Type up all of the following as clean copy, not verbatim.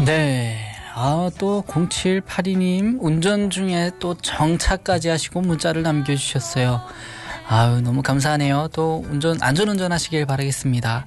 네. 또 0782님 운전 중에 또 정차까지 하시고 문자를 남겨주셨어요. 너무 감사하네요. 또 안전운전 하시길 바라겠습니다.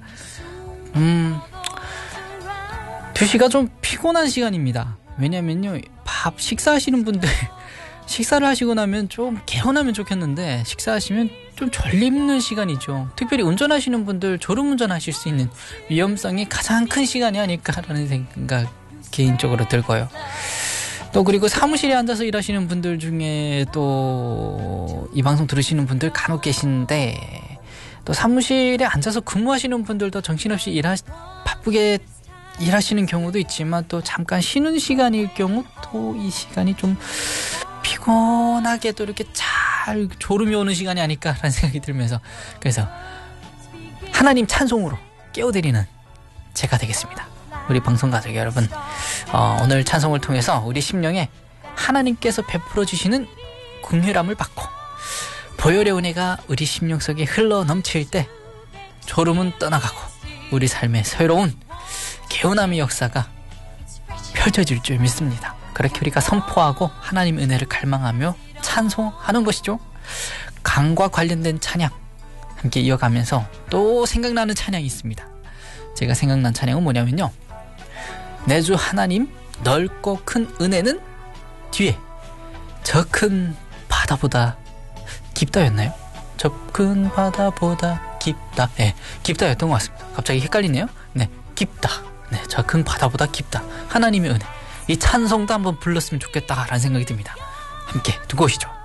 2시가 좀 피곤한 시간입니다. 왜냐면요, 식사하시는 분들 식사를 하시고 나면 좀 개운하면 좋겠는데 식사하시면 좀 졸립는 시간이죠. 특별히 운전하시는 분들 졸음운전 하실 수 있는 위험성이 가장 큰 시간이 아닐까라는 생각 개인적으로 들고요. 또 그리고 사무실에 앉아서 일하시는 분들 중에 또 이 방송 들으시는 분들 간혹 계신데, 또 사무실에 앉아서 근무하시는 분들도 정신없이 바쁘게 일하시는 경우도 있지만, 또 잠깐 쉬는 시간일 경우 또 이 시간이 좀 피곤하게 또 이렇게 잘 졸음이 오는 시간이 아닐까라는 생각이 들면서, 그래서 하나님 찬송으로 깨워드리는 제가 되겠습니다. 우리 방송 가족 여러분, 오늘 찬송을 통해서 우리 심령에 하나님께서 베풀어 주시는 긍휼함을 받고 보혈의 은혜가 우리 심령 속에 흘러 넘칠 때 졸음은 떠나가고 우리 삶에 새로운 개운함의 역사가 펼쳐질 줄 믿습니다. 그렇게 우리가 선포하고 하나님 은혜를 갈망하며 찬송하는 것이죠. 강과 관련된 찬양 함께 이어가면서 또 생각나는 찬양이 있습니다. 제가 생각난 찬양은 뭐냐면요, 내 주 하나님 넓고 큰 은혜는 뒤에 저 큰 바다보다 깊다였나요? 저 큰 바다보다 깊다. 네, 깊다였던 것 같습니다. 갑자기 헷갈리네요. 네, 깊다. 네, 저 큰 바다보다 깊다. 하나님의 은혜. 이 찬송도 한번 불렀으면 좋겠다라는 생각이 듭니다. 함께 듣고 오시죠.